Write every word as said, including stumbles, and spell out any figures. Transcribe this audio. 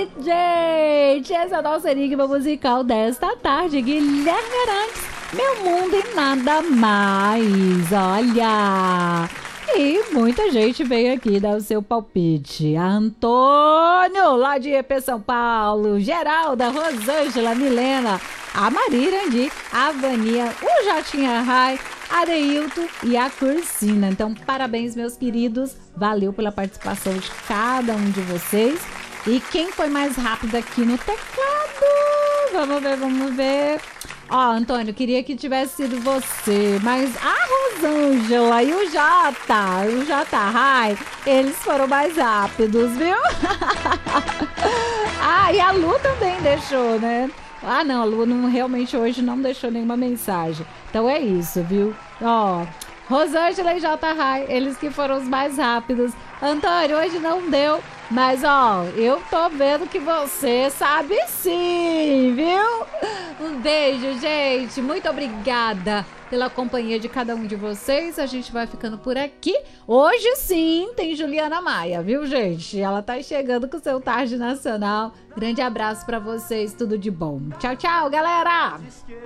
E, gente, esse é o nosso enigma musical desta tarde. Guilherme Arantes, Meu Mundo e Nada Mais. Olha... E muita gente veio aqui dar o seu palpite. Antônio, lá de E P São Paulo. Geralda, Rosângela, Milena, a Marirandi, a Vania, o Jotinha Rai, Areilton e a Cursina. Então, parabéns, meus queridos. Valeu pela participação de cada um de vocês. E quem foi mais rápido aqui no teclado? Vamos ver, vamos ver. Ó, Antônio, queria que tivesse sido você, mas a Rosângela e o Jota, o Jota Rai, eles foram mais rápidos, viu? Ah, e a Lu também deixou, né? Ah, não, a Lu não, realmente hoje não deixou nenhuma mensagem. Então é isso, viu? Ó, Rosângela e Jota Rai, eles que foram os mais rápidos. Antônio, hoje não deu, mas ó, eu tô vendo que você sabe sim, viu? Um beijo, gente. Muito obrigada pela companhia de cada um de vocês. A gente vai ficando por aqui. Hoje sim tem Juliana Maia, viu, gente? Ela tá chegando com o seu Tarde Nacional. Grande abraço pra vocês, tudo de bom. Tchau, tchau, galera!